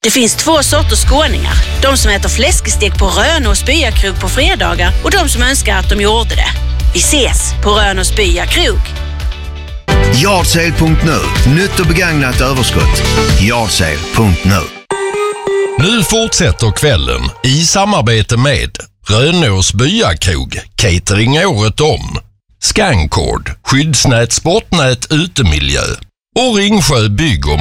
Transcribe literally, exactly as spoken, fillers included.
Det finns två sorters skåningar. De som äter fläskestek på Rönås Byakrog på fredagar och de som önskar att de gjorde det. Vi ses på Rönås Byakrog. Yardsale punkt nu. Nytt och begagnat överskott. Yardsale punkt nu. Nu fortsätter kvällen i samarbete med Rönås Byakrog, catering året om, Scancord, skyddsnät, sportnät, utemiljö och Ringsjö bygg- och